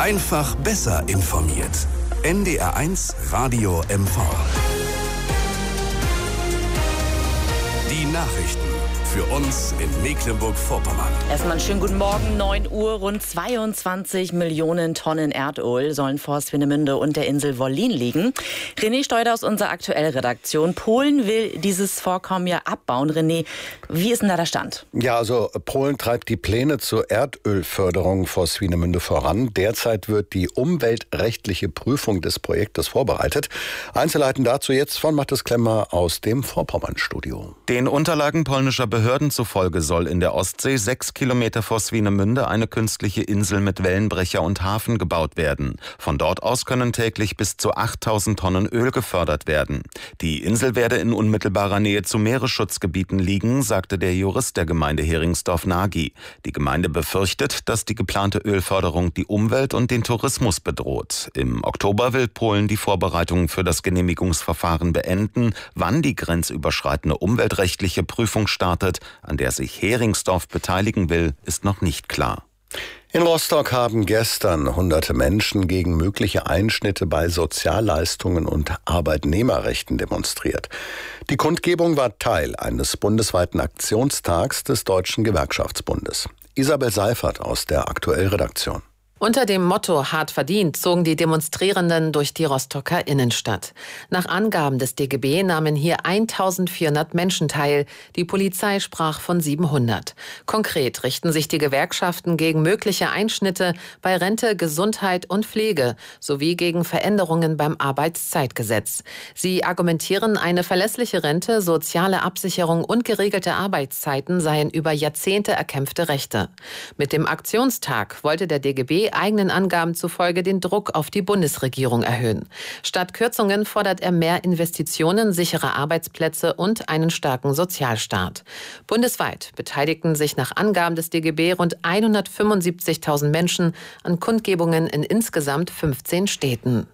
Einfach besser informiert. NDR1 Radio MV. Die Nachrichten für uns in Mecklenburg-Vorpommern. Erstmal einen schönen guten Morgen, 9 Uhr. Rund 22 Millionen Tonnen Erdöl sollen vor Swinemünde und der Insel Wollin liegen. René Steuder aus unserer Aktuell-Redaktion. Polen will dieses Vorkommen ja abbauen. René, wie ist denn da der Stand? Ja, also Polen treibt die Pläne zur Erdölförderung vor Swinemünde voran. Derzeit wird die umweltrechtliche Prüfung des Projektes vorbereitet. Einzelheiten dazu jetzt von Mathis Klemmer aus dem Vorpommern-Studio. Den Unterlagen polnischer Behörden zufolge soll in der Ostsee 6 Kilometer vor Swinemünde eine künstliche Insel mit Wellenbrecher und Hafen gebaut werden. Von dort aus können täglich bis zu 8000 Tonnen Öl gefördert werden. Die Insel werde in unmittelbarer Nähe zu Meeresschutzgebieten liegen, sagte der Jurist der Gemeinde Heringsdorf-Nagy. Die Gemeinde befürchtet, dass die geplante Ölförderung die Umwelt und den Tourismus bedroht. Im Oktober will Polen die Vorbereitungen für das Genehmigungsverfahren beenden. Wann die grenzüberschreitende umweltrechtliche Prüfung startet, an der sich Heringsdorf beteiligen will, ist noch nicht klar. In Rostock haben gestern hunderte Menschen gegen mögliche Einschnitte bei Sozialleistungen und Arbeitnehmerrechten demonstriert. Die Kundgebung war Teil eines bundesweiten Aktionstags des Deutschen Gewerkschaftsbundes. Isabel Seifert aus der Aktuell-Redaktion. Unter dem Motto Hart verdient zogen die Demonstrierenden durch die Rostocker Innenstadt. Nach Angaben des DGB nahmen hier 1400 Menschen teil. Die Polizei sprach von 700. Konkret richten sich die Gewerkschaften gegen mögliche Einschnitte bei Rente, Gesundheit und Pflege sowie gegen Veränderungen beim Arbeitszeitgesetz. Sie argumentieren, eine verlässliche Rente, soziale Absicherung und geregelte Arbeitszeiten seien über Jahrzehnte erkämpfte Rechte. Mit dem Aktionstag wollte der DGB eigenen Angaben zufolge den Druck auf die Bundesregierung erhöhen. Statt Kürzungen fordert er mehr Investitionen, sichere Arbeitsplätze und einen starken Sozialstaat. Bundesweit beteiligten sich nach Angaben des DGB rund 175.000 Menschen an Kundgebungen in insgesamt 15 Städten.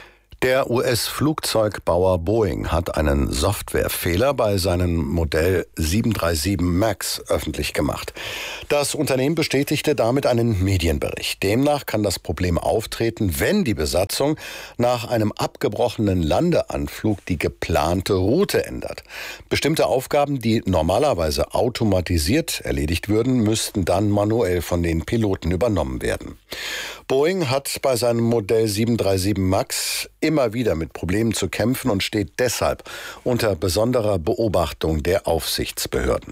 Der US-Flugzeugbauer Boeing hat einen Softwarefehler bei seinem Modell 737 MAX öffentlich gemacht. Das Unternehmen bestätigte damit einen Medienbericht. Demnach kann das Problem auftreten, wenn die Besatzung nach einem abgebrochenen Landeanflug die geplante Route ändert. Bestimmte Aufgaben, die normalerweise automatisiert erledigt würden, müssten dann manuell von den Piloten übernommen werden. Boeing hat bei seinem Modell 737 MAX immer wieder mit Problemen zu kämpfen und steht deshalb unter besonderer Beobachtung der Aufsichtsbehörden.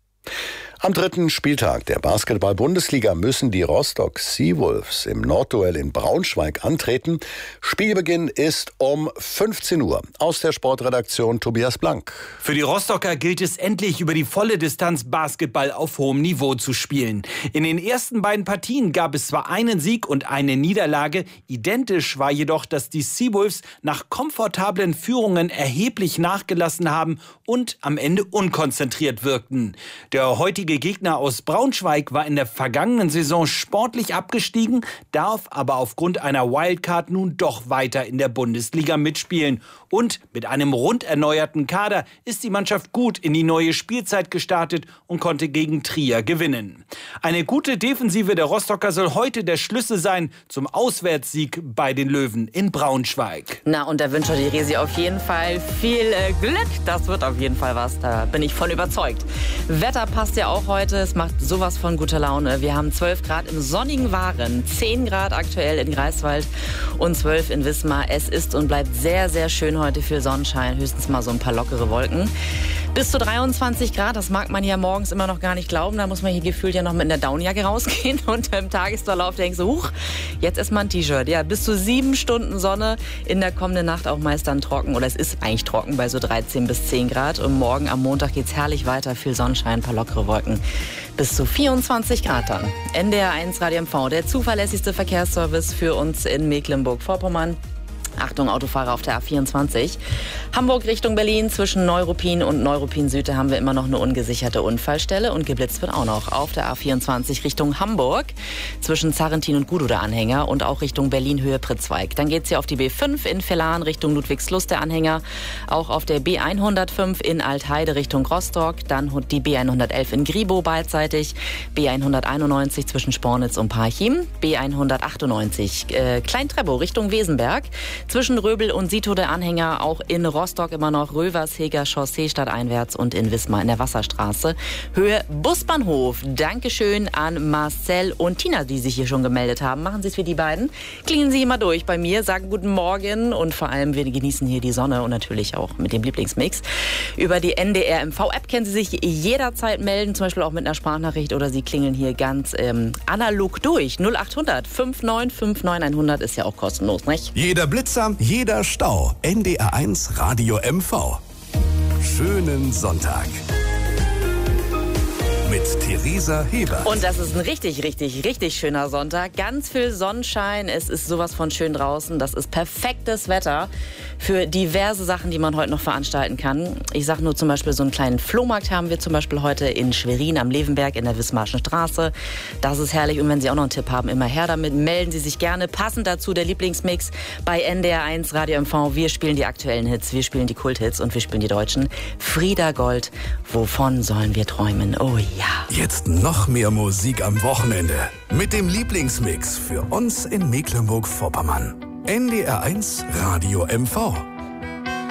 Am dritten Spieltag der Basketball-Bundesliga müssen die Rostock Seawolves im Nordduell in Braunschweig antreten. Spielbeginn ist um 15 Uhr. Aus der Sportredaktion Tobias Blank. Für die Rostocker gilt es endlich, über die volle Distanz Basketball auf hohem Niveau zu spielen. In den ersten beiden Partien gab es zwar einen Sieg und eine Niederlage. Identisch war jedoch, dass die Seawolves nach komfortablen Führungen erheblich nachgelassen haben und am Ende unkonzentriert wirkten. Der heutige Gegner aus Braunschweig war in der vergangenen Saison sportlich abgestiegen, darf aber aufgrund einer Wildcard nun doch weiter in der Bundesliga mitspielen. Und mit einem rund erneuerten Kader ist die Mannschaft gut in die neue Spielzeit gestartet und konnte gegen Trier gewinnen. Eine gute Defensive der Rostocker soll heute der Schlüssel sein zum Auswärtssieg bei den Löwen in Braunschweig. Na, und da wünscht die Resi auf jeden Fall viel Glück. Das wird auf jeden Fall was, da bin ich von überzeugt. Wetter passt ja auch heute, es macht sowas von guter Laune. Wir haben 12 Grad im sonnigen Waren, 10 Grad aktuell in Greifswald und 12 in Wismar. Es ist und bleibt sehr, sehr schön heute, viel Sonnenschein, höchstens mal so ein paar lockere Wolken. Bis zu 23 Grad, das mag man ja morgens immer noch gar nicht glauben. Da muss man hier gefühlt ja noch mit einer Downjacke rausgehen und im Tagesverlauf denkst du, huch, jetzt ist mal ein T-Shirt. Ja, bis zu 7 Stunden Sonne, in der kommenden Nacht auch meist dann trocken. Oder es ist eigentlich trocken bei so 13 bis 10 Grad. Und morgen am Montag geht's herrlich weiter, viel Sonnenschein, ein paar lockere Wolken. Bis zu 24 Grad dann. NDR1 Radio MV, der zuverlässigste Verkehrsservice für uns in Mecklenburg-Vorpommern. Achtung, Autofahrer auf der A24. Hamburg Richtung Berlin, zwischen Neuruppin und Neuruppin Süd haben wir immer noch eine ungesicherte Unfallstelle und geblitzt wird auch noch auf der A24 Richtung Hamburg, zwischen Zarrentin und Gudow der Anhänger und auch Richtung Berlin Höhe Pritzwalk. Dann geht es hier auf die B5 in Vellan Richtung Ludwigslust der Anhänger, auch auf der B105 in Altheide Richtung Rostock, dann die B111 in Gribow beidseitig, B191 zwischen Spornitz und Parchim, B198 Klein-Treppow Richtung Wesenberg, zwischen Röbel und Sito der Anhänger, auch in Rostock immer noch Röversheger Chaussee stadteinwärts und in Wismar in der Wasserstraße. Höhe Busbahnhof. Dankeschön an Marcel und Tina, die sich hier schon gemeldet haben. Machen Sie es wie die beiden. Klingen Sie immer durch bei mir, sagen guten Morgen und vor allem wir genießen hier die Sonne und natürlich auch mit dem Lieblingsmix. Über die NDR MV-App können Sie sich jederzeit melden, zum Beispiel auch mit einer Sprachnachricht oder Sie klingeln hier ganz analog durch. 0800 5959 100 ist ja auch kostenlos, nicht? Jeder Blitzer, jeder Stau. NDR1 Radio MV. Schönen Sonntag. Mit Theresa Heber. Und das ist ein richtig, richtig, richtig schöner Sonntag. Ganz viel Sonnenschein. Es ist sowas von schön draußen. Das ist perfektes Wetter für diverse Sachen, die man heute noch veranstalten kann. Ich sage nur zum Beispiel, so einen kleinen Flohmarkt haben wir zum Beispiel heute in Schwerin am Levenberg in der Wismarschen Straße. Das ist herrlich. Und wenn Sie auch noch einen Tipp haben, immer her damit. Melden Sie sich gerne. Passend dazu der Lieblingsmix bei NDR1 Radio MV. Wir spielen die aktuellen Hits, wir spielen die Kulthits und wir spielen die deutschen. Frieda Gold, wovon sollen wir träumen? Oh ja. Jetzt noch mehr Musik am Wochenende. Mit dem Lieblingsmix für uns in Mecklenburg-Vorpommern. NDR1 Radio MV.